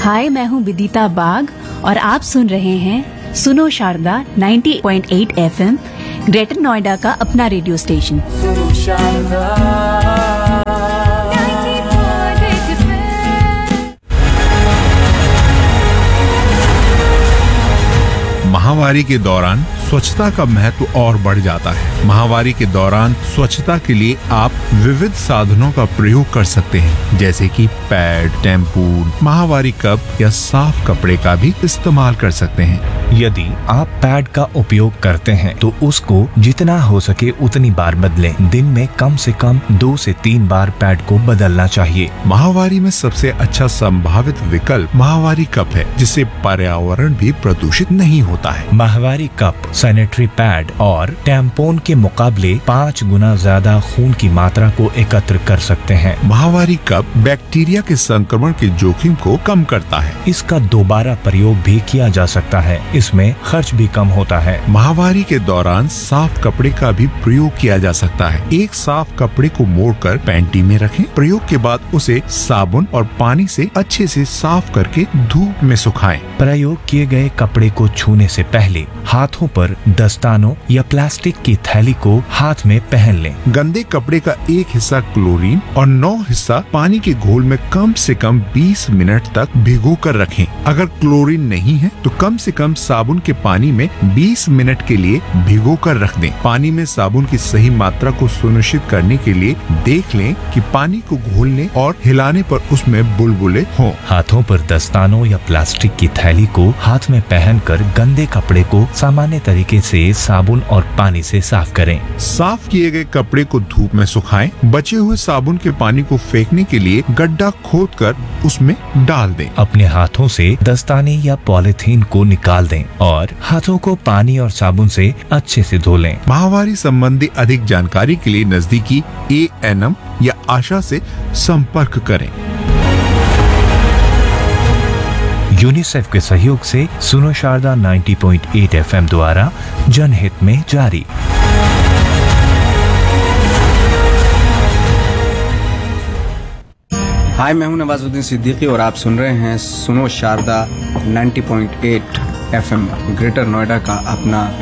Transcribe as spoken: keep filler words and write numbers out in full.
हाय, मैं हूँ विदिता बाग और आप सुन रहे हैं सुनो शारदा नब्बे पॉइंट आठ एफएम, ग्रेटर नोएडा का अपना रेडियो स्टेशन। सुनो शारदा। महामारी के दौरान स्वच्छता का महत्व और बढ़ जाता है। महामारी के दौरान स्वच्छता के लिए आप विविध साधनों का प्रयोग कर सकते हैं, जैसे कि पैड, टैम्पून, महामारी कप या साफ कपड़े का भी इस्तेमाल कर सकते हैं। यदि आप पैड का उपयोग करते हैं तो उसको जितना हो सके उतनी बार बदलें। दिन में कम से कम दो से तीन बार पैड को बदलना चाहिए। महामारी में सबसे अच्छा संभावित विकल्प महामारी कप है, जिससे पर्यावरण भी प्रदूषित नहीं होता है। महामारी कप सैनिटरी पैड और टैम्पोन के मुकाबले पाँच गुना ज्यादा खून की मात्रा को एकत्र कर सकते हैं। महामारी कप बैक्टीरिया के संक्रमण के जोखिम को कम करता है। इसका दोबारा प्रयोग भी किया जा सकता है। इसमें खर्च भी कम होता है। महामारी के दौरान साफ कपड़े का भी प्रयोग किया जा सकता है। एक साफ कपड़े को मोड़कर पैंटी में रखें। प्रयोग के बाद उसे साबुन और पानी से अच्छे से साफ करके धूप में सुखाएं। प्रयोग किए गए कपड़े को छूने से पहले हाथों पर दस्तानों या प्लास्टिक की थैली को हाथ में पहन लें। गंदे कपड़े का एक हिस्सा क्लोरीन और नौ हिस्सा पानी के घोल में कम से कम बीस मिनट तक भिगो कर रखें। अगर क्लोरीन नहीं है तो कम से कम साबुन के पानी में बीस मिनट के लिए भिगो कर रख दें। पानी में साबुन की सही मात्रा को सुनिश्चित करने के लिए देख लें कि पानी को घोलने और हिलाने पर उसमें बुलबुले हों। हाथों पर दस्तानों या प्लास्टिक की थैली को हाथ में पहनकर गंदे कपड़े को सामान्य तरीके से साबुन और पानी से साफ करें। साफ किए गए कपड़े को धूप में सुखाएं। बचे हुए साबुन के पानी को फेंकने के लिए गड्ढा खोदकर उसमें डाल दें। अपने हाथों से दस्ताने या पॉलिथीन को निकाल दें और हाथों को पानी और साबुन से अच्छे से धो लें। महामारी संबंधी अधिक जानकारी के लिए नजदीकी ए एन एम या आशा से संपर्क करें। यूनिसेफ के सहयोग से सुनो शारदा नब्बे पॉइंट आठ एफएम द्वारा जनहित में जारी। हाय, मैं हूं नवाजुद्दीन सिद्दीकी और आप सुन रहे हैं सुनो शारदा नब्बे पॉइंट आठ एफएम, ग्रेटर नोएडा का अपना